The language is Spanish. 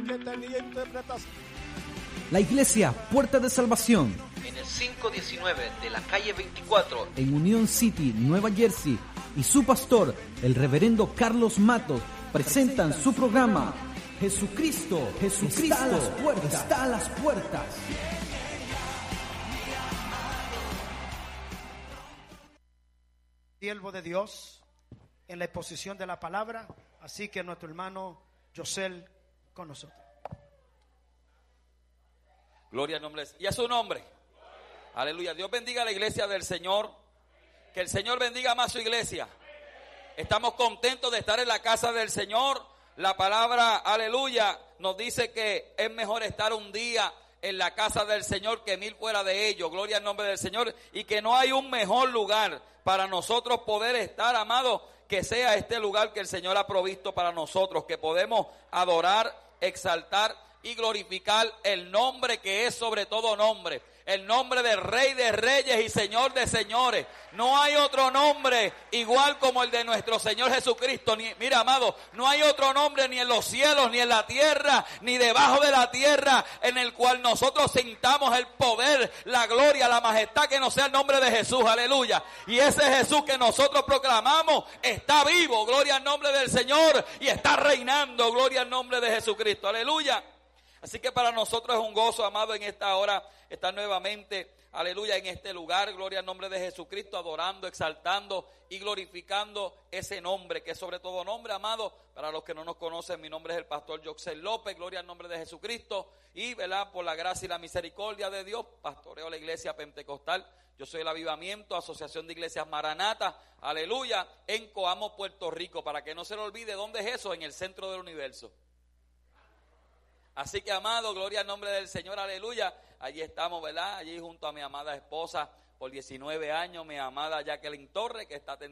que tenía interpretación. La Iglesia Puerta de Salvación, en el 519 de la calle 24, en Union City, Nueva Jersey, y su pastor, el reverendo Carlos Matos, presentan su programa Jesucristo está a las puertas. Siervo de Dios en la exposición de la palabra, así que nuestro hermano Yosel con nosotros. Gloria al nombre y a su nombre. Aleluya. Dios bendiga a la iglesia del Señor. Que el Señor bendiga más su iglesia. Estamos contentos de estar en la casa del Señor. La palabra, aleluya, nos dice que es mejor estar un día en la casa del Señor que 1000 fuera de ellos. Gloria al nombre del Señor. Y que no hay un mejor lugar para nosotros poder estar, amados, que sea este lugar que el Señor ha provisto para nosotros. Que podemos adorar, exaltar y glorificar el nombre que es sobre todo nombre. El nombre del Rey de Reyes y Señor de Señores. No hay otro nombre igual como el de nuestro Señor Jesucristo. Mira, amado, no hay otro nombre ni en los cielos, ni en la tierra, ni debajo de la tierra, en el cual nosotros sintamos el poder, la gloria, la majestad, que no sea el nombre de Jesús. Aleluya. Y ese Jesús que nosotros proclamamos está vivo. Gloria al nombre del Señor. Y está reinando. Gloria al nombre de Jesucristo. Aleluya. Así que para nosotros es un gozo, amado, en esta hora estar nuevamente, aleluya, en este lugar. Gloria al nombre de Jesucristo, adorando, exaltando y glorificando ese nombre, que es sobre todo nombre, amado. Para los que no nos conocen, mi nombre es el pastor Yoxel López. Gloria al nombre de Jesucristo. Y, ¿verdad?, por la gracia y la misericordia de Dios, pastoreo la iglesia pentecostal. Yo soy el Avivamiento, Asociación de Iglesias Maranata, aleluya, en Coamo, Puerto Rico. Para que no se le olvide, ¿dónde es eso? En el centro del universo. Así que, amado, gloria al nombre del Señor, aleluya. Allí estamos, ¿verdad? Allí junto a mi amada esposa por 19 años, mi amada Jacqueline Torres, que está